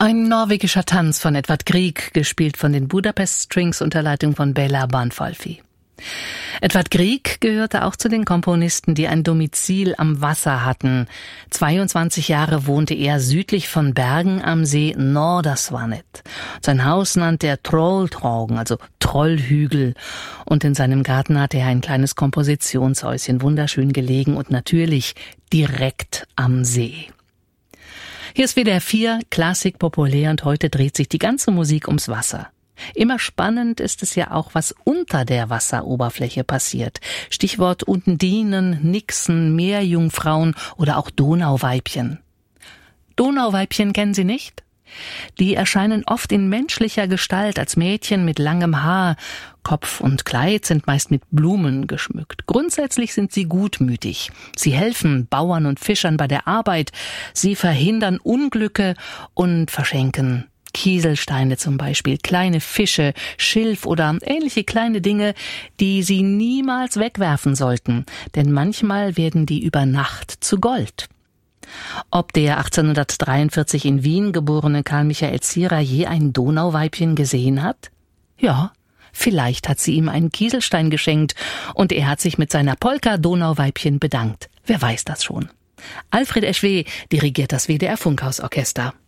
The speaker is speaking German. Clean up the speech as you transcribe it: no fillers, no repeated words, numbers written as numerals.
Ein norwegischer Tanz von Edvard Grieg, gespielt von den Budapest Strings unter Leitung von Bela Banfalfi. Edvard Grieg gehörte auch zu den Komponisten, die ein Domizil am Wasser hatten. 22 Jahre wohnte er südlich von Bergen am See Nordarsvanet. Sein Haus nannte er Trolltårn, also Trollhügel. Und in seinem Garten hatte er ein kleines Kompositionshäuschen, wunderschön gelegen und natürlich direkt am See. Hier ist WDR 4, Klassik populär, und heute dreht sich die ganze Musik ums Wasser. Immer spannend ist es ja auch, was unter der Wasseroberfläche passiert. Stichwort Undinen, Nixen, Meerjungfrauen oder auch Donauweibchen. Donauweibchen kennen Sie nicht? Die erscheinen oft in menschlicher Gestalt als Mädchen mit langem Haar. Kopf und Kleid sind meist mit Blumen geschmückt. Grundsätzlich sind sie gutmütig. Sie helfen Bauern und Fischern bei der Arbeit. Sie verhindern Unglücke und verschenken Kieselsteine zum Beispiel, kleine Fische, Schilf oder ähnliche kleine Dinge, die Sie niemals wegwerfen sollten. Denn manchmal werden die über Nacht zu Gold. Ob der 1843 in Wien geborene Karl Michael Zierer je ein Donauweibchen gesehen hat? Ja, vielleicht hat sie ihm einen Kieselstein geschenkt und er hat sich mit seiner Polka Donauweibchen bedankt. Wer weiß das schon? Alfred Eschwe dirigiert das WDR Funkhausorchester.